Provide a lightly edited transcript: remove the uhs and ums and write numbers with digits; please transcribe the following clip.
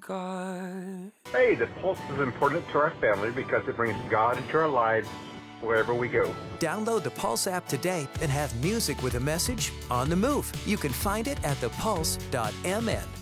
God. Hey, the Pulse is important to our family because it brings God into our lives wherever we go. Download the Pulse app today and have music with a message on the move. You can find it at thepulse.mn.